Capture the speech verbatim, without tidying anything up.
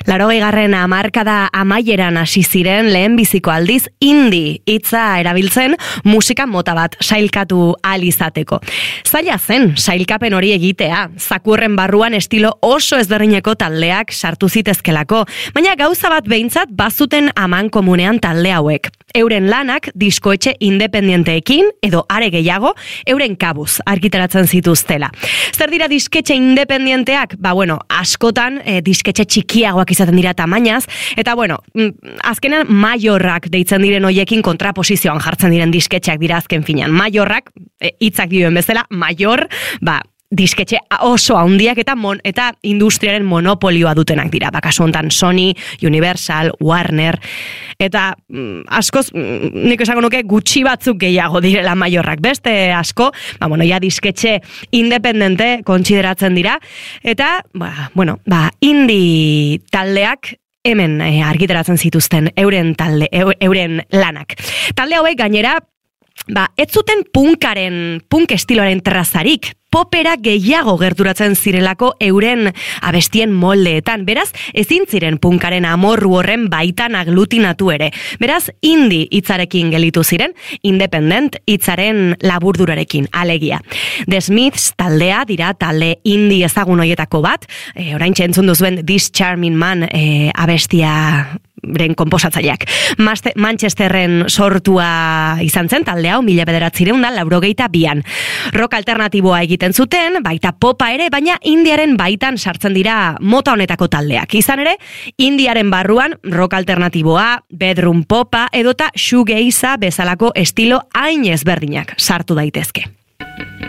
Laurogeigarren hamarkada amaieran hasi ziren lehenbiziko aldiz indie hitza erabiltzen musika mota bat sailkatu ahal izateko. Zaila zen sailkapen hori egitea, zakurren barruan estilo oso ezberdineko taldeak sartu zitezkelako, baina gauza bat behintzat bazuten aman komunean talde hauek. Euren lanak diskoetxe independienteekin edo are gehiago euren kabuz argitaratzen zituztela. Zer dira disketxe independienteak? Ba bueno, askotan eh, disketxe txikiagoak izaten dira tamainaz, eta bueno, azkenean maiorrak deitzen diren hoiekin kontraposizioan jartzen diren disketxeak dira azken finean. Maiorrak, hitzak dioen bezala, maior, ba, disketxe oso handiak eta mon, eta industriaren monopolioa dutenak dira. Ba, kasu honetan Sony, Universal, Warner, eta mm, askoz, mm, nik esango nuke gutxi batzuk gehiago direla maiorrak. Beste asko, ba, bueno, ja disketxe independente kontsideratzen dira, eta, ba, bueno, ba, indie taldeak hemen eh, argitaratzen zituzten euren talde, euren lanak. Talde hauek gainera, ba, ez zuten punkaren, punk estiloaren trazarik, popera gehiago gerturatzen zirelako euren abestien moldeetan. Beraz, ezin ziren punkaren amorru horren baitan aglutinatu ere. Beraz, indie hitzarekin gelitu ziren, independent hitzaren laburdurarekin, alegia. The Smiths taldea dira talde indie ezagun hoietako bat, e, oraintxe entzun duzuen This Charming Man e, abestia beren konposatzaileak. Manchesterren sortua izan zen talde hau, mila bederatziehun eta laurogeita bian. Rock alternatiboa egiten zuten, baita popa ere, baina indiaren baitan sartzen dira mota honetako taldeak. Izan ere, indiaren barruan rock alternatiboa, bedroom popa edota shoegaze bezalako estilo hain ezberdinak sartu daitezke.